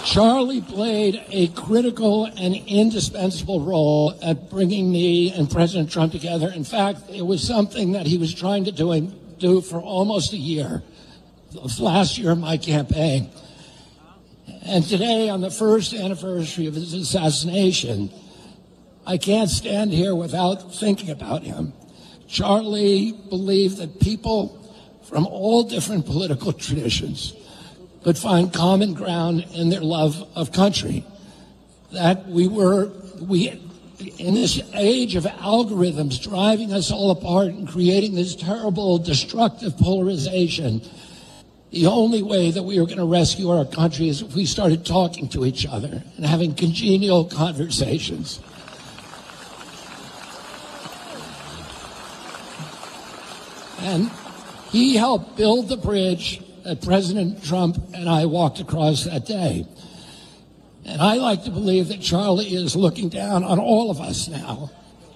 Charlie played a critical and indispensable role at bringing me and President Trump together. In fact, it was something that he was trying to do for almost a year, last year of my campaign. And today, on the first anniversary of his assassination, I can't stand here without thinking about him. Charlie believed that people from all different political traditions could find common ground in their love of country. That we in this age of algorithms driving us all apart and creating this terrible, destructive polarization, the only way that we are going to rescue our country is if we started talking to each other and having congenial conversations. And he helped build the bridge that President Trump and I walked across that day. And I like to believe that Charlie is looking down on all of us now.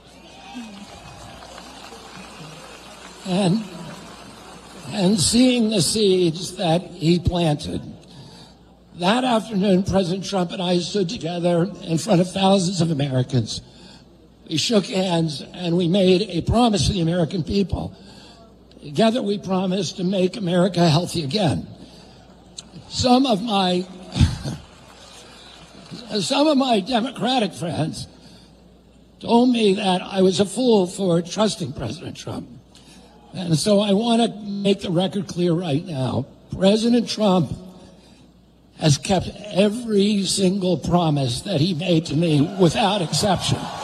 And seeing the seeds that he planted. That afternoon, President Trump and I stood together in front of thousands of Americans. We shook hands and we made a promise to the American people. Together we promised to make America healthy again. Some of my Democratic friends told me that I was a fool for trusting President Trump. And so I want to make the record clear right now. President Trump has kept every single promise that he made to me without exception.